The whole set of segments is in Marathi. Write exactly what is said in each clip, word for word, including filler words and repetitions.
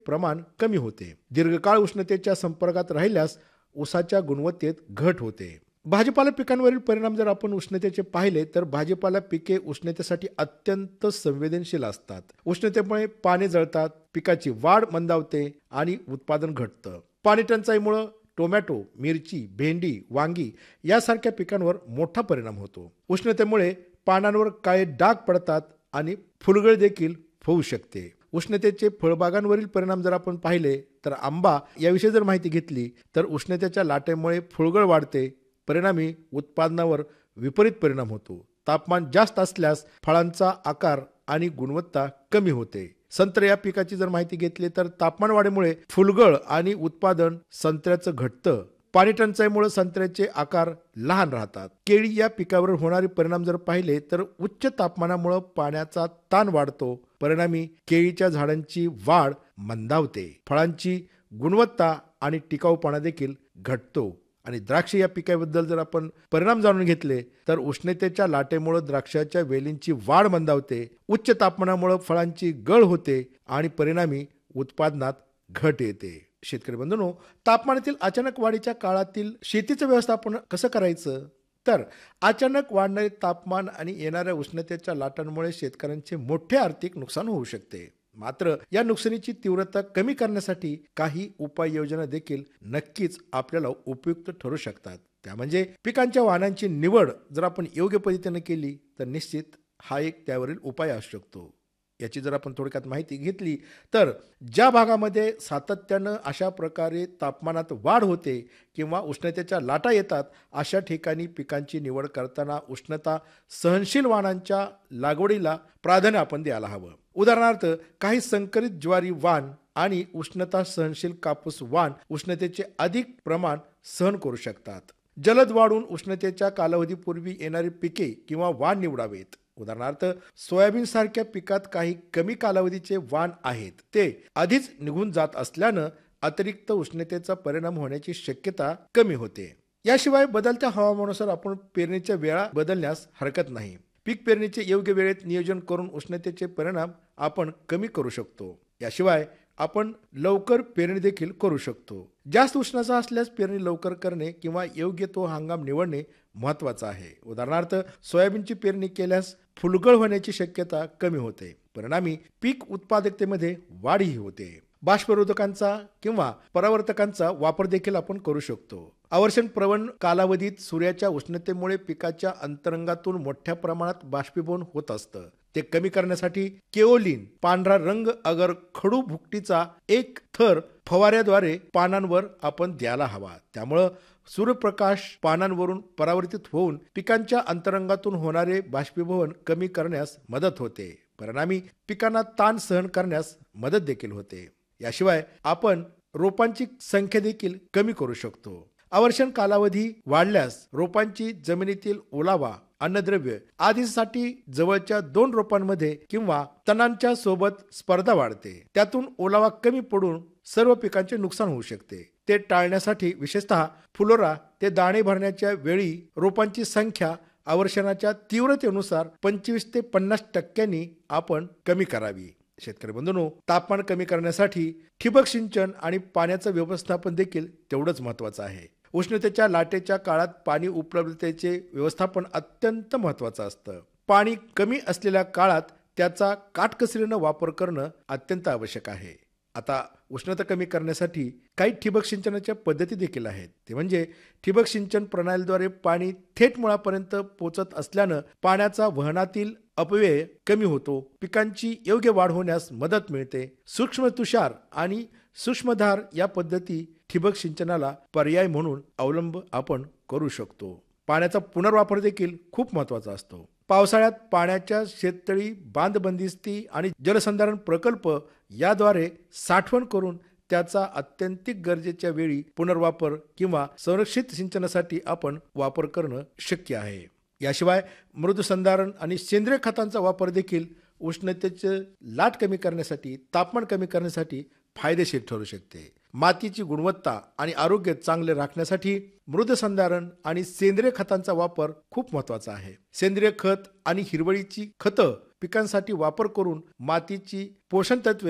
प्रमाण कमी होते. दीर्घकाळ उष्णतेच्या संपर्कात राहिल्यास ऊसाच्या गुणवत्तेत घट होते. भाजीपाला पिकांवरील परिणाम जर आपण उष्णतेचे पाहिले तर भाजीपाला पिके उष्णतेसाठी अत्यंत संवेदनशील असतात. उष्णतेमुळे पाने जळतात, पिकाची वाढ मंदावते आणि उत्पादन घटतं. पाणी टंचाईमुळे टोमॅटो, मिरची, भेंडी, वांगी यासारख्या पिकांवर मोठा परिणाम होतो. उष्णतेमुळे पानांवर काळे डाग पडतात आणि फुलगळ देखील होऊ शकते. उष्णतेचे फळबागांवरील परिणाम जर आपण पाहिले तर आंबा याविषयी जर माहिती घेतली तर उष्णतेच्या लाटेमुळे फुलगळ वाढते, परिणामी उत्पादनावर विपरीत परिणाम होतो. तापमान जास्त असल्यास फळांचा आकार आणि गुणवत्ता कमी होते. संत्रा या पिकाची जर माहिती घेतली तर तापमान वाढीमुळे फुलगळ आणि उत्पादन संत्र्याचं घटतं. पाणी टंचाईमुळे संत्र्याचे आकार लहान राहतात. केळी या पिकावर होणारे परिणाम जर पाहिले तर उच्च तापमानामुळे पाण्याचा ताण वाढतो, परिणामी केळीच्या झाडांची वाढ मंदावते, फळांची गुणवत्ता आणि टिकाऊपणा देखील घटतो. आणि द्राक्ष या पिकाबद्दल जर आपण परिणाम जाणून घेतले तर उष्णतेच्या लाटेमुळे द्राक्षाच्या वेलींची वाढ मंदावते, उच्च तापमानामुळे फळांची गळ होते आणि परिणामी उत्पादनात घट येते. शेतकरी बंधूंनो, तापमानातील अचानक वाढीच्या काळातील शेतीचं व्यवस्थापन कसं करायचं? तर अचानक वाढणारे तापमान आणि येणाऱ्या उष्णतेच्या लाटांमुळे शेतकऱ्यांचे मोठे आर्थिक नुकसान होऊ शकते. मात्र या नुकसानीची तीव्रता कमी करण्यासाठी काही उपाययोजना देखील नक्कीच आपल्याला उपयुक्त ठरू शकतात. त्या म्हणजे पिकांच्या वाहनांची निवड जर आपण योग्य पद्धतीने केली तर निश्चित हा एक त्यावरील उपाय असू शकतो. याची जर आपण थोडक्यात माहिती घेतली तर ज्या भागामध्ये सातत्यानं अशा प्रकारे तापमानात वाढ होते किंवा उष्णतेच्या लाटा येतात अशा ठिकाणी पिकांची निवड करताना उष्णता सहनशील वाणांच्या लागवडीला प्राधान्य आपण द्यायला हवं. उदाहरणार्थ काही संकरित ज्वारी वाण आणि उष्णता सहनशील कापूस वाण उष्णतेचे अधिक प्रमाण सहन करू शकतात. जलद वाढून उष्णतेच्या कालावधीपूर्वी येणारी पिके किंवा वाण निवडावेत. उदाहरणार्थ सोयाबीन सारख्या पिकात काही कमी कालावधीचे वाण आहेत, ते आधीच निघून जात असल्यानं अतिरिक्त उष्णतेचा परिणाम होण्याची शक्यता कमी होते. याशिवाय बदलत्या हवामानानुसार आपण पेरणीच्या वेळा बदलण्यास हरकत नाही. पीक पेरणीचे योग्य वेळेत नियोजन करून उष्णतेचे परिणाम आपण कमी करू शकतो. याशिवाय आपण लवकर पेरणी देखील करू शकतो. जास्त उष्णता असल्यास पेरणी लवकर करणे किंवा योग्य तो हंगाम निवडणे महत्त्वाचं आहे. उदाहरणार्थ सोयाबीनची पेरणी केल्यास फुलगळ होण्याची शक्यता कमी होते, परिणामी पीक उत्पादकतेमध्ये वाढही होते. बाष्परोधकांचा किंवा परावर्तकांचा वापर देखील आपण करू शकतो. आवर्षण प्रवण कालावधीत सूर्याच्या उष्णतेमुळे पिकाच्या अंतरंगातून मोठ्या प्रमाणात बाष्पीभवन होत असतं. ते कमी करण्यासाठी केओलिन पांढरा रंग अगर खडू भुकटीचा एक थर फवाऱ्याद्वारे पानांवर आपण द्यायला हवा. त्यामुळं सूर्यप्रकाश पानांवरून परावर्तित होऊन पिकांच्या अंतरंगातून होणारे बाष्पीभवन कमी करण्यास मदत होते, परिणामी पिकांना ताण सहन करण्यास मदत देखील होते. याशिवाय आपण रोपांची संख्या देखील कमी करू शकतो. आवर्षण कालावधी वाढल्यास रोपांची जमिनीतील ओलावा, अन्नद्रव्य आदीसाठी जवळच्या दोन रोपांमध्ये किंवा तणांच्या सोबत स्पर्धा वाढते. त्यातून ओलावा कमी पडून सर्व पिकांचे नुकसान होऊ शकते. ते टाळण्यासाठी विशेषतः फुलोरा ते दाणे भरण्याच्या वेळी रोपांची संख्या आवर्षणाच्या तीव्रतेनुसार पंचवीस ते पन्नास टक्क्यांनी आपण कमी करावी. शेतकरी बंधूंनो, तापमान कमी करण्यासाठी ठिबक सिंचन आणि पाण्याचं व्यवस्थापन देखील तेवढंच महत्त्वाचं आहे. उष्णतेच्या लाटेच्या काळात पाणी उपलब्धतेचे व्यवस्थापन अत्यंत महत्त्वाचं असतं. पाणी कमी असलेल्या काळात त्याचा काटकसरीनं वापर करणं अत्यंत आवश्यक आहे. आता उष्णता कमी करण्यासाठी काही ठिबक सिंचनाच्या पद्धती देखील आहेत. ते म्हणजे ठिबक सिंचन प्रणालीद्वारे पाणी थेट मुळापर्यंत पोचत असल्यानं पाण्याचा वहनातील अपव्यय कमी होतो, पिकांची योग्य वाढ होण्यास मदत मिळते. सूक्ष्म तुषार आणि सूक्ष्मधार या पद्धती ठिबक सिंचनाला पर्याय म्हणून अवलंब आपण करू शकतो. पाण्याचा पुनर्वापर देखील खूप महत्त्वाचा असतो. पावसाळ्यात पाण्याच्या शेततळी, बांधबंदिस्ती आणि जलसंधारण प्रकल्प याद्वारे साठवण करून त्याचा अत्यंतिक गरजेच्या वेळी पुनर्वापर किंवा संरक्षित सिंचनासाठी आपण वापर करणं शक्य आहे. याशिवाय मृदुसंधारण आणि सेंद्रिय खतांचा वापर देखील उष्णतेचे लाट कमी करण्यासाठी, तापमान कमी करण्यासाठी फायदेशीर ठरू शकते. मातीची गुणवत्ता आणि आरोग्य चांगले राखण्यासाठी मृदुसंधारण आणि सेंद्रिय खतांचा वापर खूप महत्त्वाचा आहे. सेंद्रिय खत आणि हिरवळीची खतं पिकांसाठी वापर करून मातीची पोषण तत्वे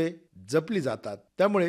जपली जातात. त्यामुळे